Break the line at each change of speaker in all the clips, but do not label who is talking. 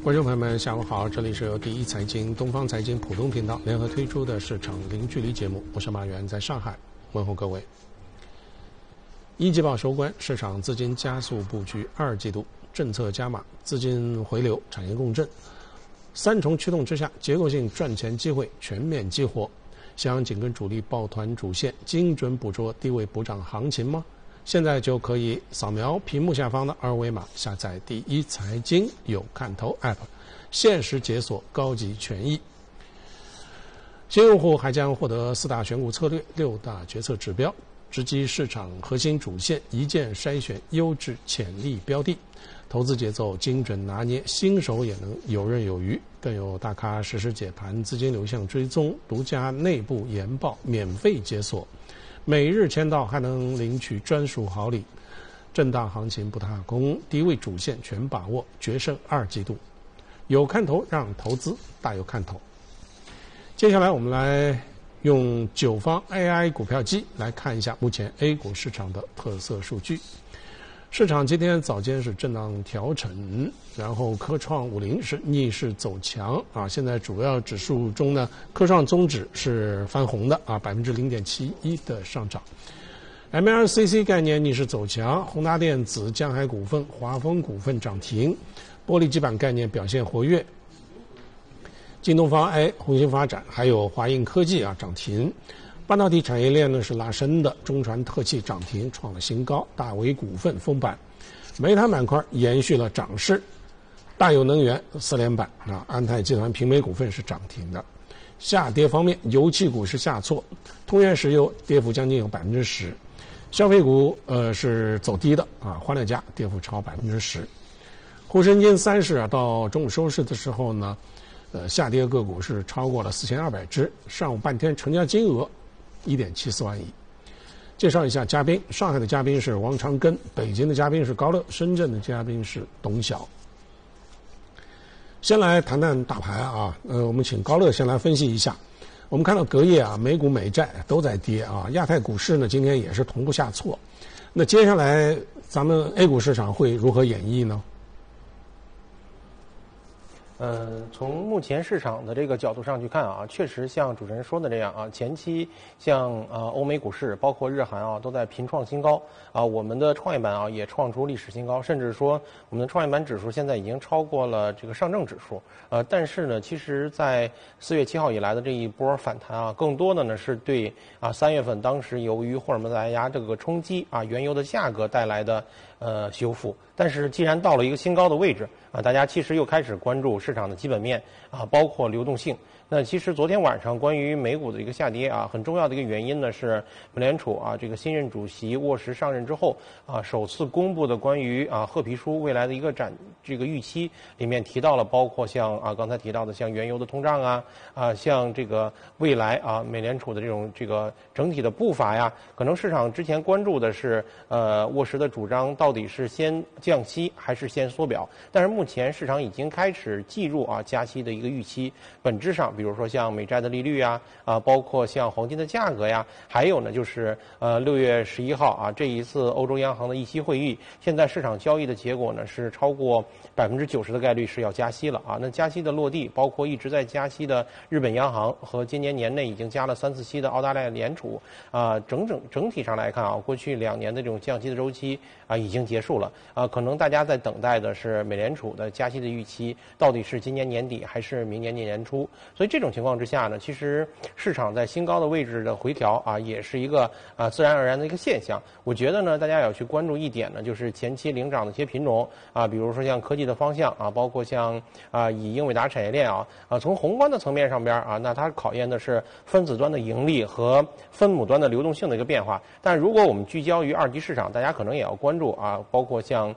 观众朋友们，下午好！这里是由第一财经、东方财经浦东频道联合推出的市场零距离节目，我是马原，在上海问候各位。一季报收官，市场资金加速布局二季度，政策加码，资金回流，产业共振，三重驱动之下，结构性赚钱机会全面激活。想紧跟主力抱团主线，精准捕捉低位补涨行情吗？现在就可以扫描屏幕下方的二维码，下载第一财经有看头 App， 限时解锁高级权益。新用户还将获得4大选股策略、6大决策指标，直击市场核心主线，一键筛选优质潜力标的，投资节奏精准拿捏，新手也能游刃有余。更有大咖实时解盘、资金流向追踪、独家内部研报免费解锁。每日签到还能领取专属好礼，震荡行情不踏空，低位主线全把握，决胜二季度，有看头让投资大有看头。接下来我们来用9方 AI 股票机来看一下目前 A 股市场的特色数据。市场今天早间是震荡调整，然后科创50是逆势走强啊。现在主要指数中呢，科创综指是翻红的啊，0.71%的上涨。MLCC 概念逆势走强，宏达电子、江海股份、华丰股份涨停，玻璃基板概念表现活跃。京东方 A、鸿星发展还有华映科技啊涨停。半导体产业链呢是拉升的，中传特气涨停创了新高，大为股份封板，煤炭板块延续了涨势，大有能源4连板啊，安泰集团、平煤股份是涨停的。下跌方面，油气股是下挫，通源石油跌幅将近有10%，消费股是走低的啊，欢乐家跌幅超10%。沪深金30啊，到中午收市的时候呢，下跌个股是超过了4200只，上午半天成交金额1.74万亿。介绍一下嘉宾，上海的嘉宾是王长根，北京的嘉宾是高乐，深圳的嘉宾是董晓。先来谈谈大盘啊，我们请高乐先来分析一下。我们看到隔夜啊，美股美债都在跌啊，亚太股市呢今天也是同步下挫。那接下来咱们 A 股市场会如何演绎呢？
从目前市场的这个角度上去看啊，确实像主持人说的这样啊，前期像欧美股市，包括日韩啊，都在频创新高啊。我们的创业板啊也创出历史新高，甚至说我们的创业板指数现在已经超过了这个上证指数。但是呢，其实在4月7号以来的这一波反弹啊，更多的呢是对3月份当时由于霍尔木兹牙这个冲击啊，原油的价格带来的修复。但是既然到了一个新高的位置啊，大家其实又开始关注市场的基本面啊，包括流动性。那其实昨天晚上关于美股的一个下跌啊，很重要的一个原因呢是美联储啊这个新任主席沃什上任之后啊，首次公布的关于褐皮书未来的一个这个预期里面提到了，包括像刚才提到的像原油的通胀像这个未来美联储的这个整体的步伐呀，可能市场之前关注的是沃什的主张到底是先降息还是先缩表，但是目前市场已经开始计入加息的一个预期，本质上比如说像美债的利率包括像黄金的价格呀，还有呢就是6月11号这一次欧洲央行的议息会议，现在市场交易的结果呢是超过90%的概率是要加息了那加息的落地，包括一直在加息的日本央行和今年年内已经加了3次息的澳大利亚联储整体上来看过去2年的这种降息的周期已经结束了可能大家在等待的是美联储的加息的预期到底是今年年底还是明年年初，所以这种情况之下呢，其实市场在新高的位置的回调也是一个自然而然的一个现象。我觉得呢，大家要去关注一点呢，就是前期领涨的一些品种比如说像科技的方向包括像以英伟达产业链从宏观的层面上边那它考验的是分子端的盈利和分母端的流动性的一个变化。但如果我们聚焦于二级市场，大家可能也要关注包括像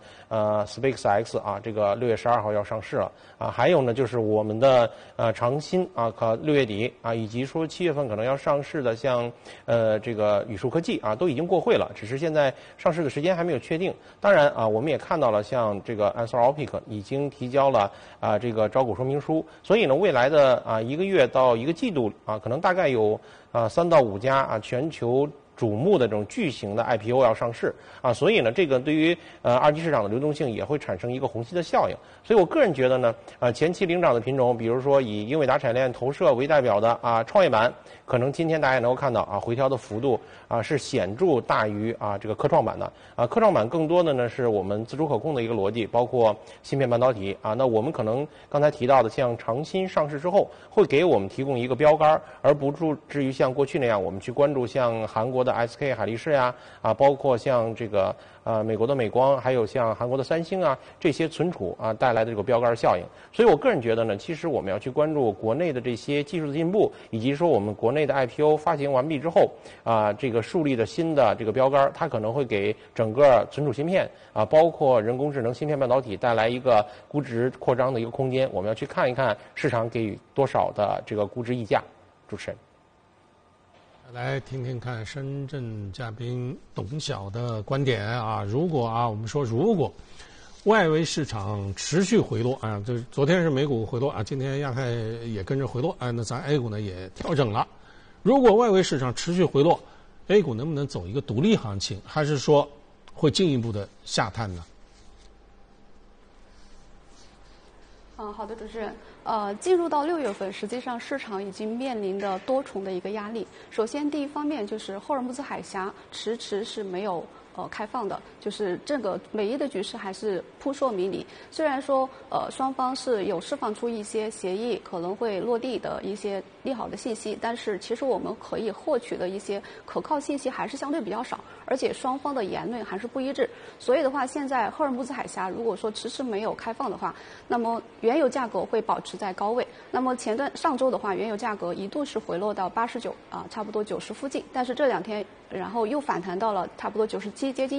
SpaceX 这个6月12号要上市了还有呢就是我们的长鑫6月底以及说7月份可能要上市的像这个宇树科技都已经过会了，只是现在上市的时间还没有确定。当然我们也看到了像这个 Anthropic 已经提交了这个招股说明书，所以呢未来的1个月到1个季度可能大概有3到5家全球瞩目的这种巨型的 IPO 要上市啊，所以呢，这个对于二级市场的流动性也会产生一个虹吸的效应。所以我个人觉得呢，前期领涨的品种，比如说以英伟达产业链投射为代表的创业板，可能今天大家也能够看到回调的幅度是显著大于这个科创板的科创板更多的呢是我们自主可控的一个逻辑，包括芯片半导体那我们可能刚才提到的像长芯上市之后，会给我们提供一个标杆，而不至于像过去那样我们去关注像韩国的 SK 海力士呀包括像这个美国的美光，还有像韩国的三星这些存储带来的这个标杆效应。所以我个人觉得呢，其实我们要去关注国内的这些技术的进步，以及说我们国内的 IPO 发行完毕之后这个树立的新的这个标杆，它可能会给整个存储芯片包括人工智能芯片半导体带来一个估值扩张的一个空间。我们要去看一看市场给予多少的这个估值溢价。主持人。
来听听看深圳嘉宾董晓的观点如果我们说如果外围市场持续回落就是昨天是美股回落今天亚太也跟着回落那咱 A 股呢也调整了。如果外围市场持续回落 ，A 股能不能走一个独立行情，还是说会进一步的下探呢？
好的，主持人。进入到6月份，实际上市场已经面临的多重的一个压力。首先，第一方面就是霍尔木兹海峡迟迟是没有开放的，就是这个美伊的局势还是扑朔迷离。虽然说双方是有释放出一些协议可能会落地的一些利好的信息，但是其实我们可以获取的一些可靠信息还是相对比较少，而且双方的言论还是不一致。所以的话，现在赫尔木兹海峡如果说迟迟没有开放的话，那么原油价格会保持在高位。那么上周的话，原油价格一度是回落到89差不多90附近，但是这2天然后又反弹到了差不多97，接近